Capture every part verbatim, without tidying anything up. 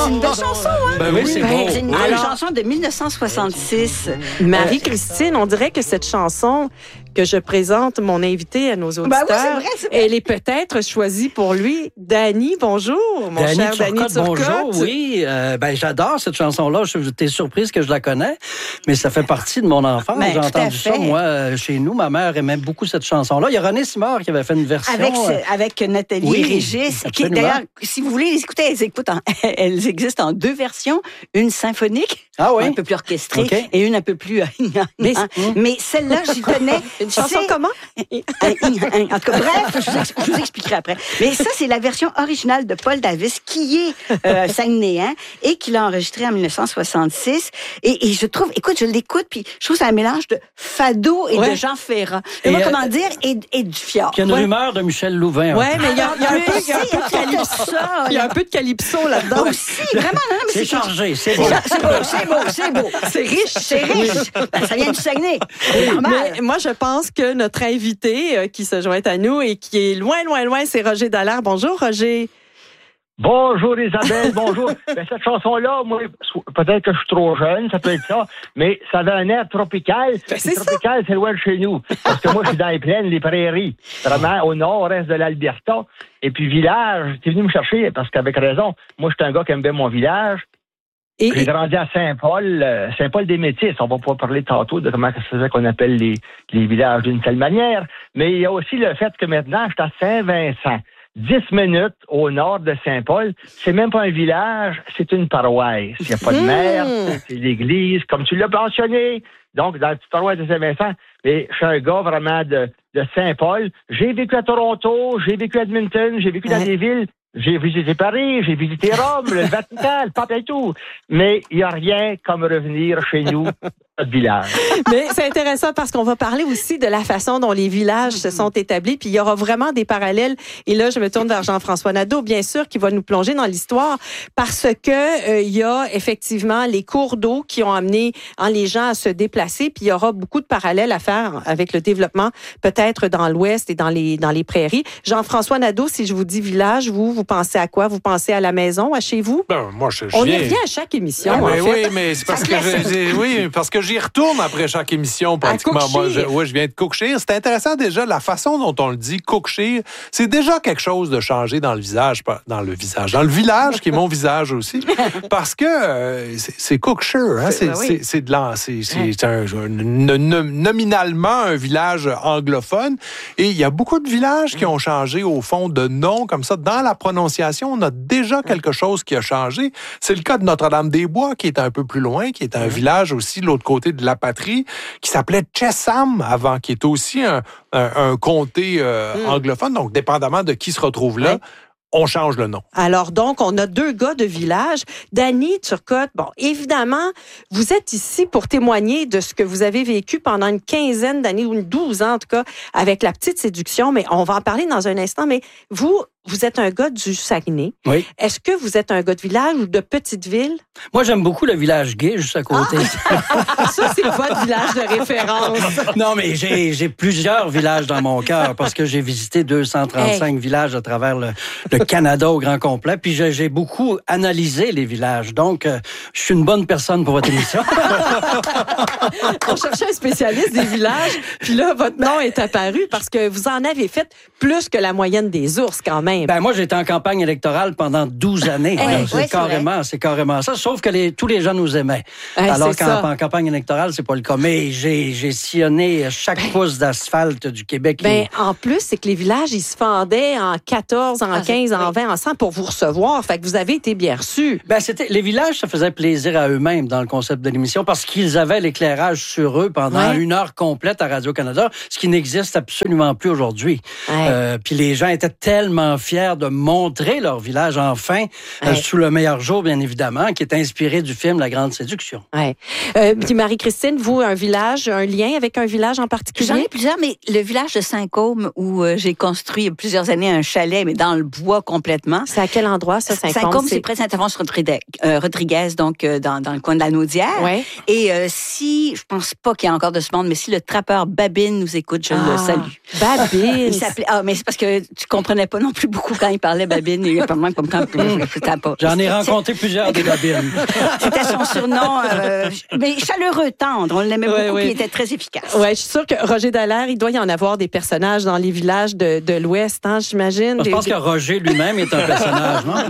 c'est une belle chanson, hein? Ben oui, c'est beau. C'est une belle chanson de dix-neuf cent soixante-six. Marie-Christine, on dirait que cette chanson que je présente mon invité à nos auditeurs, Ben oui, c'est vrai, c'est vrai. elle est peut-être choisie pour lui. Danny, bonjour, mon Danny cher Danny Turcotte, Turcotte. bonjour, oui. Euh, ben, j'adore cette chanson-là. Je t'es surprise que je la connais, mais ça fait partie de mon enfance. Ben, J'ai tout à entendu ça, fait. moi, euh, chez nous. Ma mère aimait beaucoup cette chanson-là. Il y a René Simard qui avait fait une version. Avec, ce- euh, avec Nathalie oui, et Régis. Qui, absolument. d'ailleurs, si vous voulez les écouter, elles, écoutent en- elles existent en deux versions. Une symphonique, Ah oui? un peu plus orchestrée, OK. et une un peu plus... Mais- mais celle-là, j'y tenais. Une chanson C'est- comment? En tout cas, bref, je vous, ex- je vous expliquerai après. Mais ça, c'est la version originale de Paul Davis, qui est euh, Saguenayen et qui l'a enregistré en dix-neuf cent soixante-six. Et, et je trouve, écoute, je l'écoute, puis je trouve que c'est un mélange de fado et Ouais. de Jean Ferrat. Et, Et moi, euh, comment dire, et, et du fjord. Puis il y a une Ouais. rumeur de Michel Louvain. Ouais, mais il y a, il y a un peu, il y a un peu de Il y a calypso. ça, Il y a un peu de calypso là-dedans. aussi, vraiment, non, non, mais C'est c'est chargé, c'est beau. C'est beau, c'est beau, c'est beau. C'est riche. C'est riche. Ben, ça vient du Saguenay. C'est normal. Mais moi, je pense que notre invité euh, qui se joint à nous et qui est loin, loin, loin, c'est Roger Dallaire. Bonjour, Roger. Bonjour Isabelle, bonjour. Ben, cette chanson-là, moi, peut-être que je suis trop jeune, ça peut être ça, mais ça avait un air tropical. Ben, c'est ça. Tropical, c'est loin de chez nous. Parce que moi, je suis dans les plaines, les prairies, vraiment au nord-est de l'Alberta. Et puis village, t'es venu me chercher parce qu'avec raison, moi, je suis un gars qui aime bien mon village. Et, J'ai grandi à Saint-Paul, euh, Saint-Paul-des-Métis. On va pouvoir parler tantôt de comment ça se faisait qu'on appelle les, les villages d'une telle manière. Mais il y a aussi le fait que maintenant, je suis à Saint-Vincent. Dix minutes au nord de Saint-Paul. C'est même pas un village, c'est une paroisse. Il n'y a pas de maire, c'est l'église, comme tu l'as mentionné. Donc, dans la petite paroisse de Saint-Vincent. Mais je suis un gars vraiment de, de Saint-Paul. J'ai vécu à Toronto, j'ai vécu à Edmonton, j'ai vécu dans Ouais. des villes. J'ai visité Paris, j'ai visité Rome, le Vatican, le Pape et tout. Mais il n'y a rien comme revenir chez nous, notre village. mais c'est intéressant parce qu'on va parler aussi de la façon dont les villages se sont établis. Puis il y aura vraiment des parallèles. Et là, je me tourne vers Jean-François Nadeau, bien sûr, qui va nous plonger dans l'histoire parce que euh, il y a effectivement les cours d'eau qui ont amené hein, les gens à se déplacer. Puis il y aura beaucoup de parallèles à faire avec le développement, peut-être dans l'Ouest et dans les dans les prairies. Jean-François Nadeau, si je vous dis village, vous vous pensez à quoi? Vous pensez à la maison, à chez vous? Ben, moi, je, je On y viens- revient à chaque émission, Ah, en ben fait. oui, mais c'est parce que je- j'ai- oui, parce que j'y retourne après chaque émission pratiquement. Moi, je, Cookshire. ouais, je viens de Cookshire. C'est intéressant déjà la façon dont on le dit, Cookshire. C'est déjà quelque chose de changer dans le visage, pas dans le visage, dans le village qui est mon visage aussi, parce que euh, c'est c'est Cookshire, hein, c'est ben oui. c'est- c'est de l'an- c'est c'est un, un- no- no- nominalement un village anglophone, et il y a beaucoup de villages qui ont changé au fond de nom comme ça dans la prononciation. On a déjà quelque chose qui a changé. C'est le cas de Notre-Dame-des-Bois, qui est un peu plus loin, qui est un village aussi de l'autre côté de la patrie, qui s'appelait Chesham avant, qui est aussi un, un, un comté euh, Mm. anglophone. Donc, dépendamment de qui se retrouve là, Ouais. on change le nom. Alors, donc, on a deux gars de village. Danny Turcotte, bon, évidemment, vous êtes ici pour témoigner de ce que vous avez vécu pendant une quinzaine d'années, ou une douze ans, en tout cas, avec la petite séduction, mais on va en parler dans un instant. Mais vous, vous êtes un gars du Saguenay. Oui. Est-ce que vous êtes un gars de village ou de petite ville? Moi, j'aime beaucoup le village gay, juste à côté. Ça, c'est votre village de référence. Non, mais j'ai j'ai plusieurs villages dans mon cœur parce que j'ai visité deux cent trente-cinq villages à travers le, le Canada au grand complet. Puis j'ai j'ai beaucoup analysé les villages. Donc, euh, je suis une bonne personne pour votre émission. On cherchait un spécialiste des villages, puis là, votre nom est apparu parce que vous en avez fait plus que la moyenne des ours, quand même. Ben moi, j'étais en campagne électorale pendant douze années. Ouais, Alors, ouais, c'est c'est carrément, c'est carrément ça. Sauf que les, tous les gens nous aimaient. Ouais, Alors c'est qu'en ça. en campagne électorale, c'est pas le cas. Mais j'ai, j'ai sillonné chaque pouce d'asphalte du Québec. Ben, en plus, c'est que les villages, ils se fendaient en quatorze, en Ah, c'est- quinze, en oui. vingt, en cent pour vous recevoir. Fait que vous avez été bien reçus. Ben, c'était, les villages, ça faisait plaisir à eux-mêmes dans le concept de l'émission parce qu'ils avaient l'éclairage sur eux pendant Ouais. une heure complète à Radio-Canada, ce qui n'existe absolument plus aujourd'hui. Ouais. Euh, puis les gens étaient tellement fiers de montrer leur village enfin, euh, Ouais. sous le meilleur jour, bien évidemment, qui est inspiré du film La Grande Séduction. Ouais. Euh, puis Marie-Christine, vous, un village, un lien avec un village en J'en particulier? ai plusieurs, mais le village de Saint-Côme, où euh, j'ai construit il y a plusieurs années un chalet, mais dans le bois complètement. C'est à quel endroit, ça, Saint-Côme? Saint-Côme, c'est près de Saint-Alphonse-Rodriguez, euh, Rodriguez, donc euh, dans, dans le coin de la Naudière. Ouais. Et euh, si, je pense pas qu'il y a encore de ce monde, mais si le trappeur Babine nous écoute, je le Ah, salue. Babine. Il s'appelait, ah, mais c'est parce que tu comprenais pas non plus beaucoup quand il parlait babine. Et pas moi, comme quand c'était pas. J'en ai rencontré plusieurs des babines. C'était son surnom, euh, mais chaleureux, tendre. On l'aimait ouais, beaucoup, ouais. puis il était très efficace. Ouais, je suis sûre que Roger Dallaire, il doit y en avoir des personnages dans les villages de, de l'Ouest, hein, j'imagine. Je des, pense des... que Roger lui-même est un personnage, non?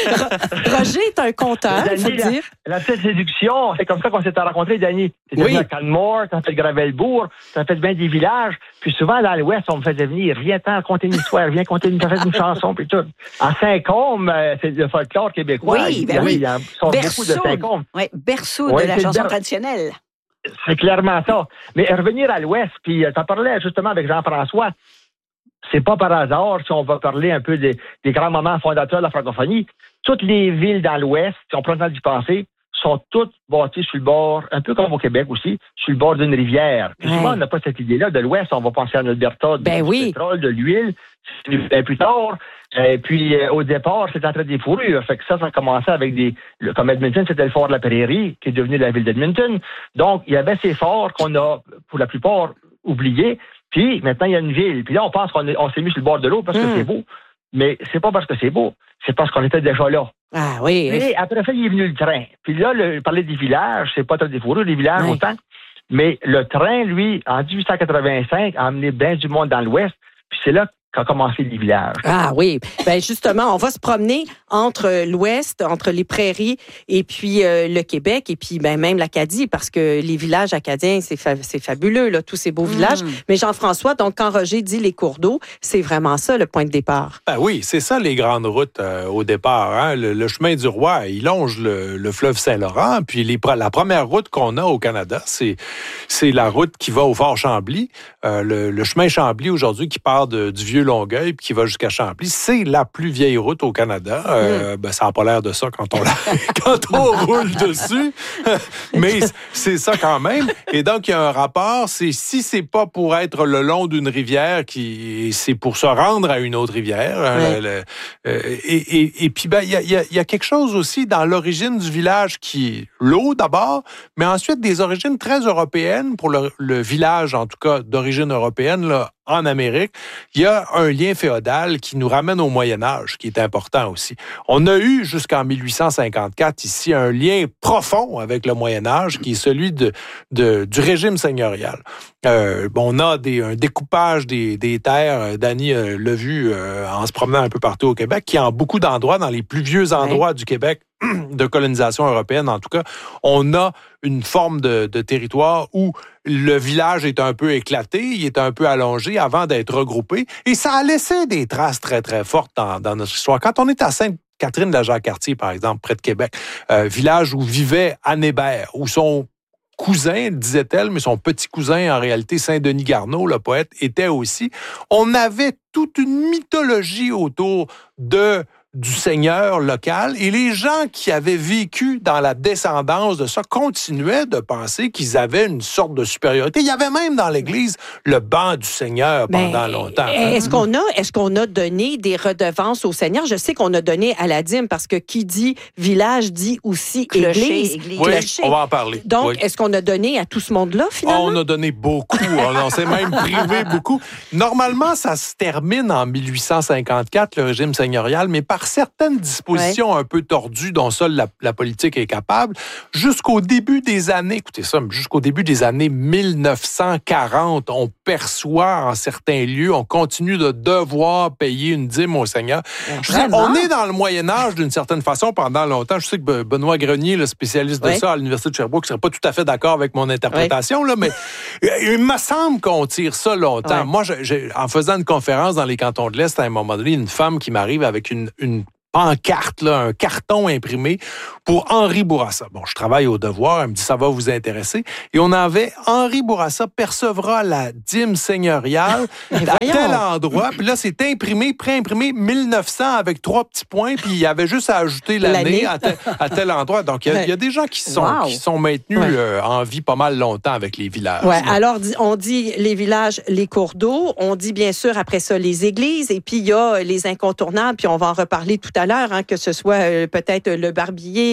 Roger est un conteur, il faut Dany, dire. La, la petite séduction, c'est comme ça qu'on s'était rencontrés, Dany. T'es Oui. venu à Canmore, t'as fait Gravelbourg, t'as fait bien des villages. Puis souvent, dans l'Ouest, on me faisait venir, viens t'en raconter une histoire, viens conter une, une chanson, puis tout. À Saint-Côme, euh, c'est le folklore québécois. Oui, il, ben il, oui. il y a sont beaucoup de Saint-Côme. Oui, berceau Ouais, de la c'est chanson ber- traditionnelle. C'est clairement ça. Mais revenir à l'Ouest, puis euh, t'en parlais justement avec Jean-François, c'est pas par hasard si on va parler un peu des, des grands moments fondateurs de la francophonie. Toutes les villes dans l'Ouest, si on prend le temps d'y penser, sont toutes bâties sur le bord, un peu comme au Québec aussi, sur le bord d'une rivière. Puis Ouais. souvent, on n'a pas cette idée-là de l'Ouest. On va penser à l'Alberta, Ben du oui. pétrole, de l'huile. Et plus tard, et puis euh, au départ, c'était en train des fourrures. Fait que ça, ça a commencé avec des... le- comme Edmonton, c'était le fort de la Prairie, qui est devenu la ville d'Edmonton. Donc, il y avait ces forts qu'on a, pour la plupart, oubliés. Puis maintenant, il y a une ville. Puis là, on pense qu'on est- on s'est mis sur le bord de l'eau parce que Mm. c'est beau. Mais c'est pas parce que c'est beau, c'est parce qu'on était déjà là. Ah oui. Et après ça, il est venu le train. Puis là, le, parler des villages, c'est pas très des fourrures, les villages Ouais. autant. Mais le train, lui, en dix-huit cent quatre-vingt-cinq, a amené bien du monde dans l'Ouest. Puis c'est là qu'a commencé les villages. Ah oui. Ben justement, on va se promener entre l'Ouest, entre les prairies et puis euh, le Québec et puis ben même l'Acadie parce que les villages acadiens, c'est fa- c'est fabuleux là, tous ces beaux villages. Mais Jean-François, donc quand Roger dit les cours d'eau, c'est vraiment ça le point de départ. Ben oui, c'est ça les grandes routes euh, au départ. Hein? Le, le chemin du roi, il longe le, le fleuve Saint-Laurent. Puis les, la première route qu'on a au Canada, c'est, c'est la route qui va au Fort Chambly. Euh, le, le chemin Chambly aujourd'hui qui part de, du vieux Longueuil puis qui va jusqu'à Chambly, c'est la plus vieille route au Canada. Euh, mm. ben, ça n'a pas l'air de ça quand on, la, quand on roule dessus. Mais c'est ça quand même. Et donc, il y a un rapport. C'est si c'est pas pour être le long d'une rivière, qui c'est pour se rendre à une autre rivière. Ouais. Le, le, euh, et, et, et puis, ben, il y a, y, a, y a quelque chose aussi dans l'origine du village qui est l'eau d'abord, mais ensuite des origines très européennes pour le, le village, en tout cas d'origine européenne, là, en Amérique. Il y a un lien féodal qui nous ramène au Moyen-Âge, qui est important aussi. On a eu jusqu'en mille huit cent cinquante-quatre ici un lien profond avec le Moyen-Âge, qui est celui de, de, du régime seigneurial. Euh, on a des, un découpage des, des terres, Dany euh, l'a vu euh, en se promenant un peu partout au Québec, qui en beaucoup d'endroits, dans les plus vieux endroits ouais. du Québec, de colonisation européenne en tout cas, on a une forme de, de territoire où le village est un peu éclaté, il est un peu allongé avant d'être regroupé, et ça a laissé des traces très, très fortes dans, dans notre histoire. Quand on est à Sainte-Catherine-de-la-Jacques-Cartier, par exemple, près de Québec, euh, village où vivait Anne Hébert, où son cousin, disait-elle, mais son petit cousin, en réalité, Saint-Denis Garneau, le poète, était aussi, on avait toute une mythologie autour de du seigneur local, et les gens qui avaient vécu dans la descendance de ça continuaient de penser qu'ils avaient une sorte de supériorité. Il y avait même dans l'Église le banc du seigneur pendant Mais longtemps. Est-ce qu'on a, est-ce qu'on a donné des redevances au seigneur? Je sais qu'on a donné à la dîme parce que qui dit village dit aussi Clocher, église. église. Oui, Clocher. on va en parler. Donc, oui. est-ce qu'on a donné à tout ce monde-là, finalement? On a donné beaucoup. On en s'est même privé beaucoup. Normalement, ça se termine en mille huit cent cinquante-quatre, le régime seigneurial, mais par certaines dispositions ouais. un peu tordues dont seule la, la politique est capable, jusqu'au début des années, écoutez ça, jusqu'au début des années mille neuf cent quarante, on perçoit en certains lieux, on continue de devoir payer une dîme au seigneur. Je sais, on est dans le Moyen-Âge d'une certaine façon pendant longtemps. Je sais que Benoît Grenier, le spécialiste de ouais. ça à l'Université de Sherbrooke, ne serait pas tout à fait d'accord avec mon interprétation, ouais. là, mais il me semble qu'on tire ça longtemps. Ouais. Moi, je, je, en faisant une conférence dans les cantons de l'Est, à un moment donné, une femme qui m'arrive avec une, une pancarte, là, un carton imprimé pour Henri Bourassa. Bon, je travaille au Devoir, elle me dit ça va vous intéresser. Et on avait Henri Bourassa percevra la dîme seigneuriale à tel endroit. Puis là, c'est imprimé, pré-imprimé mille neuf cents avec trois petits points. Puis il y avait juste à ajouter l'année, l'année. À, tel, à tel endroit. Donc, il y, y a des gens qui sont, wow. qui sont maintenus ouais. euh, en vie pas mal longtemps avec les villages. Ouais. Alors, on dit les villages, les cours d'eau. On dit bien sûr après ça les églises. Et puis, il y a les incontournables. Puis on va en reparler tout à l'heure, hein, que ce soit euh, peut-être le Barbier,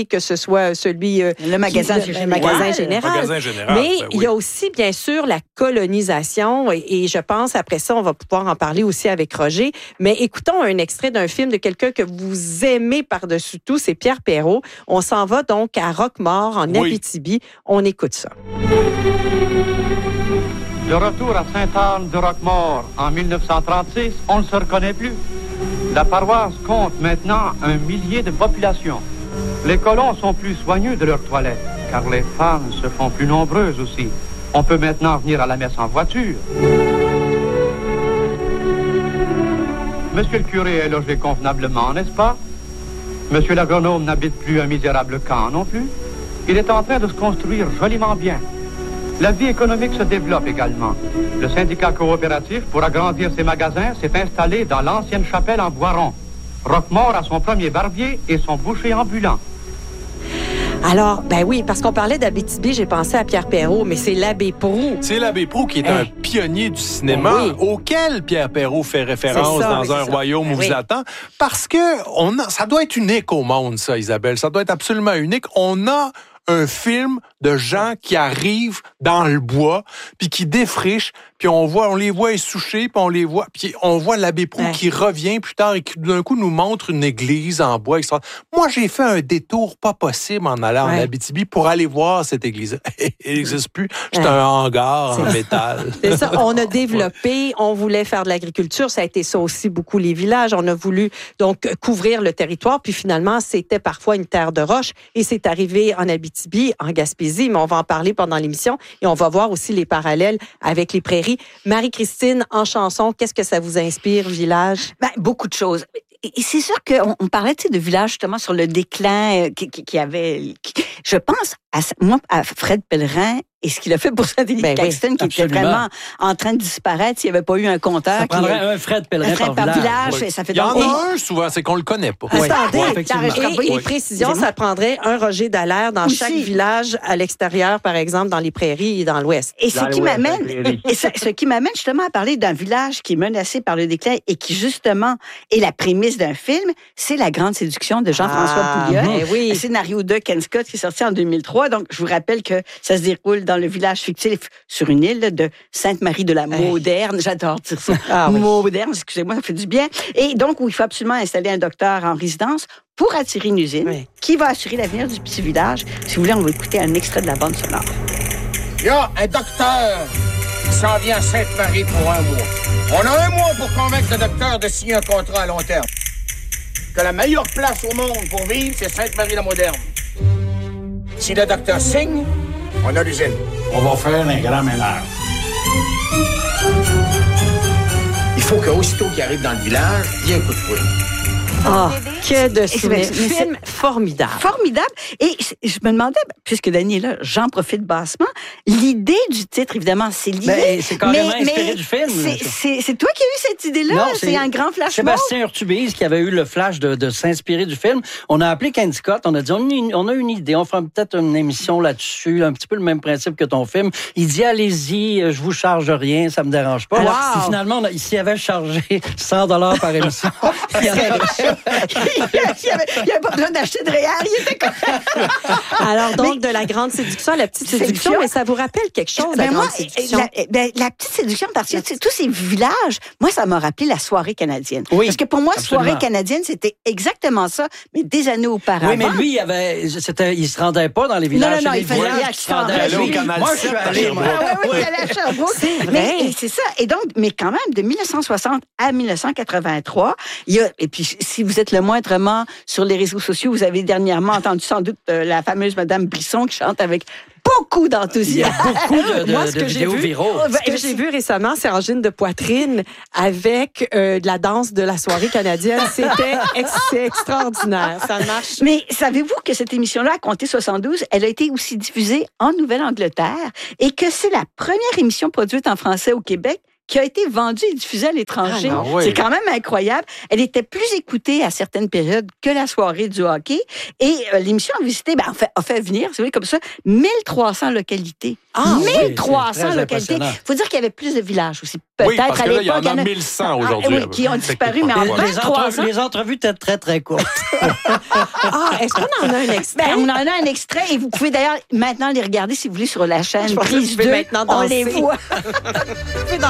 quartier, que ce soit celui... Euh, le magasin qui, général. Le magasin général. Magasin général, Mais ben oui. il y a aussi, bien sûr, la colonisation. Et, et je pense, après ça, on va pouvoir en parler aussi avec Roger. Mais écoutons un extrait d'un film de quelqu'un que vous aimez par-dessus tout, c'est Pierre Perrault. On s'en va donc à Roquemort, en Oui. Abitibi. On écoute ça. De retour à Sainte-Anne de Roquemort en mille neuf cent trente-six, on ne se reconnaît plus. La paroisse compte maintenant un millier de population. Les colons sont plus soigneux de leurs toilettes, car les femmes se font plus nombreuses aussi. On peut maintenant venir à la messe en voiture. Monsieur le curé est logé convenablement, n'est-ce pas? Monsieur l'agronome n'habite plus un misérable camp non plus. Il est en train de se construire joliment bien. La vie économique se développe également. Le syndicat coopératif, pour agrandir ses magasins, s'est installé dans l'ancienne chapelle en Boiron. Roquemort a son premier barbier et son boucher ambulant. Alors, ben oui, parce qu'on parlait d'Abitibi, j'ai pensé à Pierre Perrault, mais c'est l'abbé Proulx. C'est l'abbé Proulx qui est Hey. un pionnier du cinéma Ben oui. auquel Pierre Perrault fait référence C'est ça, dans oui, Un c'est royaume ça. où Ben vous oui. attend. Parce que on a, ça doit être unique au monde, ça, Isabelle. Ça doit être absolument unique. On a un film de gens qui arrivent dans le bois, puis qui défrichent, puis on voit, on les voit essouchés, puis on les voit, puis on voit l'abbé Proulx Ouais. qui revient plus tard et qui d'un coup nous montre une église en bois extra. Moi, j'ai fait un détour pas possible en allant Ouais. en Abitibi pour aller voir cette église. Elle n'existe plus. C'est Ouais. un hangar en métal. C'est ça, on a développé, on voulait faire de l'agriculture, ça a été ça aussi beaucoup les villages, on a voulu donc couvrir le territoire, puis finalement c'était parfois une terre de roche et c'est arrivé en Abitibi, en Gaspésie, mais on va en parler pendant l'émission et on va voir aussi les parallèles avec les prairies. Marie-Christine, en chanson, qu'est-ce que ça vous inspire, village? Ben, beaucoup de choses. Et et c'est sûr qu'on on parlait tu sais, de village justement sur le déclin euh, qui, qui, qui avait. qui- je pense à moi à Fred Pellerin et ce qu'il a fait pour Saint-Denis-Caxton, Ben oui, qui était absolument. vraiment en train de disparaître s'il n'y avait pas eu un compteur. Ça qui, prendrait un Fred Pellerin un Fred par par village. village. Ça fait Il y en donc- a un souvent, c'est qu'on le connaît pas. Attendez, Ouais, effectivement. t'arrêteras et, pas. et précision, Excusez-moi. ça prendrait un Roger Dallaire dans Aussi. chaque village à l'extérieur, par exemple, dans les prairies et dans l'ouest. Et ce Dans qui l'ouest, m'amène, dans les prairies. et ce, ce qui m'amène justement à parler d'un village qui est menacé par le déclin et qui justement est la prémisse d'un film, c'est La Grande Séduction de Jean-François Ah, Pouliot, ben oui. un scénario de Ken Scott qui est sorti en deux mille trois. Donc je vous rappelle que ça se déroule dans le village fictif sur une île de Sainte-Marie de la Moderne. J'adore dire ça. Ah oui. Moderne, excusez-moi, ça fait du bien. Et donc où il faut absolument installer un docteur en résidence pour attirer une usine Oui. qui va assurer l'avenir du petit village. Si vous voulez, on va écouter un extrait de la bande sonore. Il y a un docteur qui s'en vient à Sainte-Marie pour un mois. On a un mois pour convaincre le docteur de signer un contrat à long terme. Que la meilleure place au monde pour vivre, c'est Sainte-Marie-la-Moderne. Si le docteur signe, on a l'usine. On va faire un grand ménage. Il faut qu'aussitôt qu'il arrive dans le village, il y ait un coup de foudre. Ah, que de c'est- souvenirs. mais c'est- Film formidable. Formidable. Et je me demandais, puisque Dany est là, j'en profite bassement, l'idée du titre, évidemment, c'est lié. Ben, c'est carrément inspiré du film. c'est- C'est c'est toi qui as eu cette idée-là? Non, C'est un grand flash mob? Sébastien Urtubise qui avait eu le flash de, de s'inspirer du film. On a appelé Ken Scott, on a dit, on a une, on a une idée, on fera peut-être une émission là-dessus, un petit peu le même principe que ton film. Il dit, allez-y, euh, je vous charge rien, ça me dérange pas. Alors, Si finalement, on a- s'il avait chargé cent dollars par émission, il y aurait- il n'y avait, il y avait pas besoin d'acheter de réel, il était comme Alors, donc, de la grande séduction à la petite séduction, Séduction. mais ça vous rappelle quelque chose, la Ben moi, grande séduction? la, ben, la petite séduction, parce que tu sais, tous ces villages, moi, ça m'a rappelé la soirée canadienne. Oui, parce que pour moi, absolument. soirée canadienne, c'était exactement ça, mais des années auparavant. Oui, mais lui, il avait, c'était, il se rendait pas dans les villages. non, non, c'est il les faisait villages rien qui se qu'il rendaient s'en à allait lui. au Canal Moi, je suis sept à allé, moi. Sherbrooke. Ah oui, oui, il allait à Sherbrooke. C'est vrai. Mais et c'est ça. Et donc, mais quand même, de mille neuf cent soixante à mille neuf cent quatre-vingt-trois, il y a, et puis si vous êtes le moindrement sur les réseaux sociaux, vous avez dernièrement entendu sans doute euh, la fameuse Madame Brisson qui chante avec beaucoup Il y a d'enthousiasme. beaucoup de, de, Moi, ce de que j'ai vidéos vu, viraux. Oh, ben, Ce que j'ai vu récemment, c'est Angine de poitrine avec euh, de la danse de la soirée canadienne. C'était ex- c'est extraordinaire. Ça marche. Mais savez-vous que cette émission-là, à compter soixante-douze, elle a été aussi diffusée en Nouvelle-Angleterre et que c'est la première émission produite en français au Québec qui a été vendue et diffusée à l'étranger. Ah, oui. C'est quand même incroyable. Elle était plus écoutée à certaines périodes que la soirée du hockey. Et euh, l'émission a visité, ben, a, fait, a fait venir, c'est vrai, comme ça, mille trois cents localités. Ah, mille trois cents oui, localités. Il faut dire qu'il y avait plus de villages aussi. Peut-être Oui, parce à que là, il y en l'époque. a mille cent aujourd'hui. Ah, oui, qui ont disparu, mais en Les, les, vingt-trois entrevues, ans. les entrevues étaient très, très courtes. Ah, est-ce qu'on en a un extrait? Ben, on en a un extrait et vous pouvez d'ailleurs maintenant les regarder si vous voulez sur la chaîne Je pense que Prise je vais deux. maintenant On les danser. voit. Je vais